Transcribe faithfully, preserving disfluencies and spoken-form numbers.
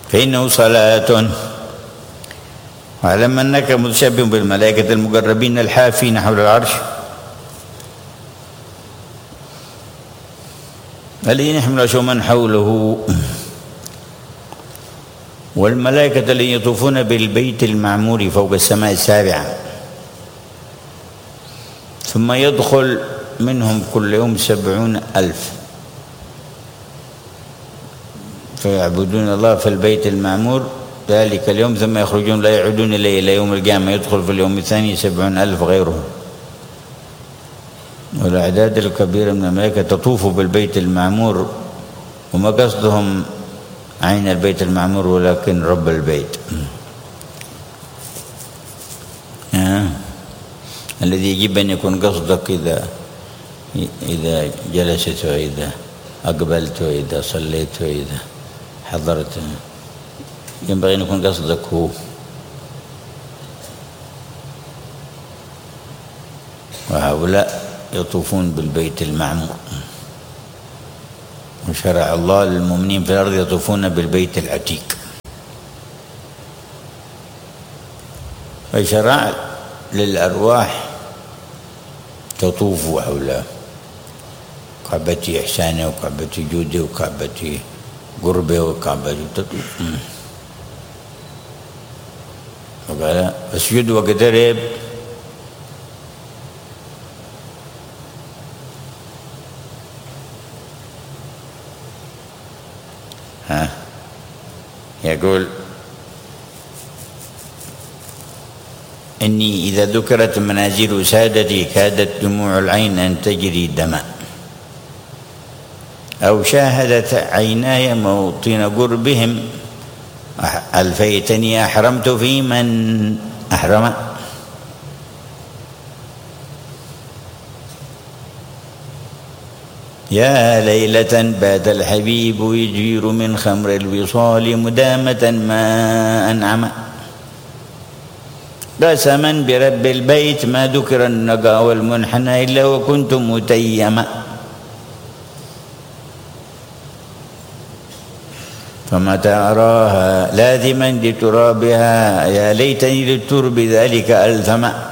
فإنه صلاة. واعلم أنك متشبه بالملائكة المقربين الحافين حول العرش الذين يحملون عرشه من حوله، والملائكة الذين يطوفون بالبيت المعمور فوق السماء السابعة، ثم يدخل منهم كل يوم سبعون ألف فيعبدون الله في البيت المعمور ذلك اليوم، ثم يخرجون لا يعودون إليه إلى يوم القيامة. يدخل في اليوم الثاني سبعون ألف غيرهم. والأعداد الكبيرة من الملائكة تطوف بالبيت المعمور، وما قصدهم عين البيت المعمور ولكن رب البيت آه. الذي يجب أن يكون قصدك إذا إذا جلست وإذا أقبلت وإذا صليت وإذا حضرت، ينبغي أن يكون قصدك هو. وهؤلاء يطوفون بالبيت المعمور، وشرع الله للمؤمنين في الأرض يطوفون بالبيت العتيق، فشرع للأرواح تطوف حول كعبة إحسانه وكعبة جوده وكعبة قربه وكعبة تطوف. وقال اسجد واقترب. ها يقول إني إذا ذكرت منازل سادتي كادت دموع العين أن تجري دما، أو شاهدت عيناي موطن قربهم ألفيتني أحرمت في من أحرم. يا ليلة بات الحبيب يجير من خمر الوصال مدامة ما أنعم، قسما برب البيت ما ذكر النقا والمنحنى إلا وكنت متيما، فمتى أراها لاذما لترابها يا ليتني للترب ذلك ألثما.